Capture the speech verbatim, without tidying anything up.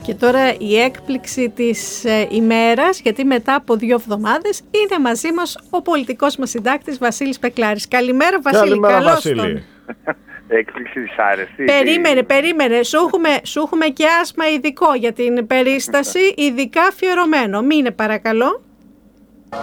Και τώρα η έκπληξη της ε, ημέρας, γιατί μετά από δύο εβδομάδες είναι μαζί μας ο πολιτικός μας συντάκτης Βασίλης Πεκλάρης. Καλημέρα Βασίλη, Καλημέρα, καλώς Βασίλη. τον. Έκπληξη δυσάρεστη. Περίμενε, περίμενε. Σου έχουμε, σου έχουμε και άσμα ειδικό για την περίσταση, ειδικά αφιερωμένο. Μείνε παρακαλώ.